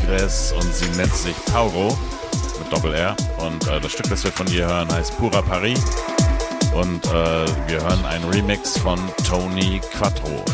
Ingres und sie nennt sich Tauro mit Doppel-R. Und das Stück, das wir von ihr hören, heißt Pura Paris. Und wir hören einen Remix von Tony Quattro